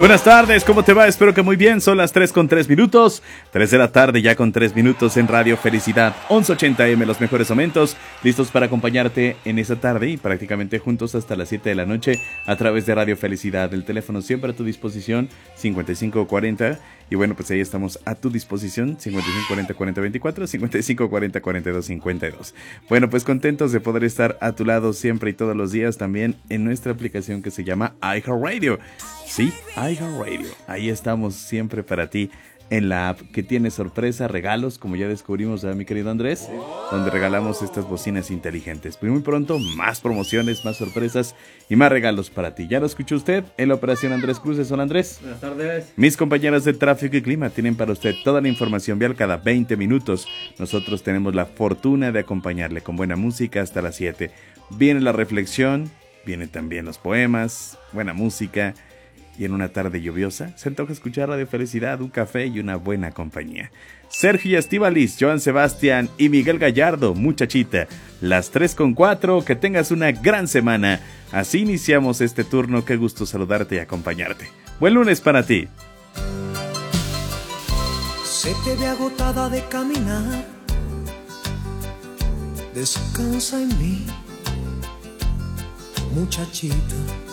Buenas tardes, ¿cómo te va? Espero que muy bien, son las 3:03, 3 de la tarde ya con 3 minutos en Radio Felicidad, 1180M, los mejores momentos, listos para acompañarte en esta tarde y prácticamente juntos hasta las 7 de la noche a través de Radio Felicidad, el teléfono siempre a tu disposición, 5540, y bueno, pues ahí estamos a tu disposición, 5540-4024, 5540-4252. Bueno, pues contentos de poder estar a tu lado siempre y todos los días también en nuestra aplicación que se llama iHeartRadio. Sí, iHeartRadio. Ahí estamos siempre para ti en la app que tiene sorpresa, regalos, como ya descubrimos, mi querido Andrés, donde regalamos estas bocinas inteligentes. Muy pronto, más promociones, más sorpresas y más regalos para ti. ¿Ya lo escuchó usted? En la operación Andrés Cruces. Hola, Andrés. Buenas tardes. Mis compañeras de tráfico y clima tienen para usted toda la información vial cada 20 minutos. Nosotros tenemos la fortuna de acompañarle con buena música hasta las 7. Viene la reflexión, vienen también los poemas, buena música. Y en una tarde lluviosa, se antoja escuchar Radio Felicidad, un café y una buena compañía. Sergio Estíbaliz, Joan Sebastián y Miguel Gallardo, muchachita. Las 3:04, que tengas una gran semana. Así iniciamos este turno, qué gusto saludarte y acompañarte. Buen lunes para ti. Se te ve agotada de caminar. Descansa en mí, muchachita.